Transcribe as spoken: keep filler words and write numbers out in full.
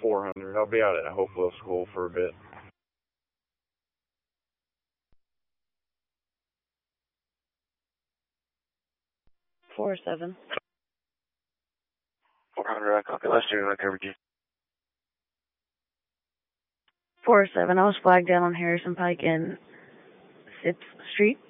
four hundred. I'll be out at Hopewell School for a bit. four seven. four hundred, I copy. Last year, I covered you. four seven, I was flagged down on Harrison Pike and sixth Street.